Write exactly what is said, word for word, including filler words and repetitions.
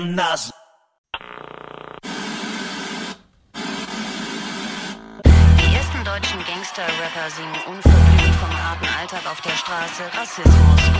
Nas. Die ersten deutschen Gangster-Rapper singen unverblümt vom harten Alltag auf der Straße, Rassismus,